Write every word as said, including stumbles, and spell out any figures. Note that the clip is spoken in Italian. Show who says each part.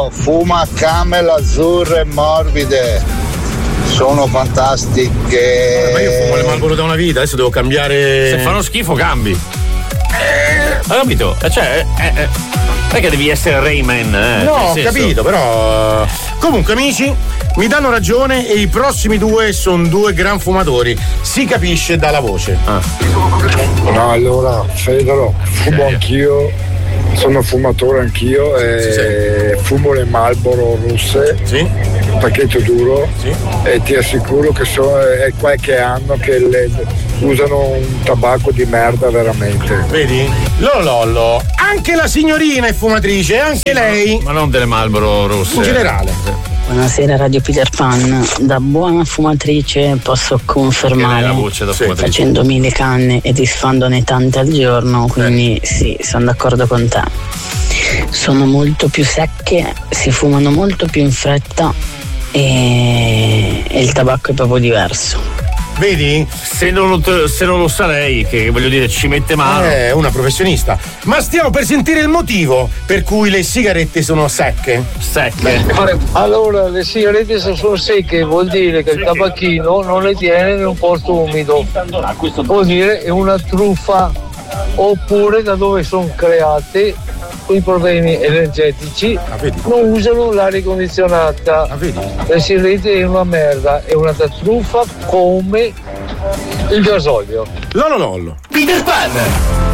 Speaker 1: Paolo, fuma Camel azzurre e morbide, sono fantastiche.
Speaker 2: Ma io fumo le Marlboro da una vita, adesso devo cambiare.
Speaker 3: Se fanno schifo cambi. Eh, hai capito? Cioè, eh, eh, non è che devi essere Rayman, eh.
Speaker 2: No, ho capito, però. Comunque, amici, mi danno ragione e i prossimi due sono due gran fumatori. Si capisce dalla voce.
Speaker 3: Ah.
Speaker 4: No, allora, Federo, fumo anch'io, sono fumatore anch'io e
Speaker 2: Sì, sì.
Speaker 4: fumo le Marlboro russe,
Speaker 2: Sì.
Speaker 4: pacchetto duro,
Speaker 2: Sì.
Speaker 4: e ti assicuro che so, è qualche anno che le, usano un tabacco di merda veramente.
Speaker 2: Vedi? Lolollo, anche la signorina è fumatrice, anche lei.
Speaker 3: Ma non delle Marlboro rosse.
Speaker 2: In generale.
Speaker 5: Buonasera Radio Peter Pan, da buona fumatrice posso confermare,
Speaker 3: la voce da fumatrice.
Speaker 5: facendomi le canne e disfandone tante al giorno, quindi eh. sì, sono d'accordo con te. Sono molto più secche, si fumano molto più in fretta e, e il tabacco è proprio diverso.
Speaker 2: Vedi?
Speaker 3: Se non, lo, se non lo sa lei, che voglio dire, ci mette mano.
Speaker 2: È una professionista. Ma stiamo per sentire il motivo per cui le sigarette sono secche.
Speaker 3: Secche.
Speaker 6: Allora, le sigarette sono secche, vuol dire che il tabacchino non le tiene in un posto umido. Vuol dire è una truffa, oppure da dove sono create i problemi energetici,
Speaker 2: ah,
Speaker 6: non usano l'aria condizionata.
Speaker 2: Ah,
Speaker 6: le sigarette è una merda, è una truffa come il gasolio.
Speaker 2: Lollo lollo.
Speaker 7: Peter Pan.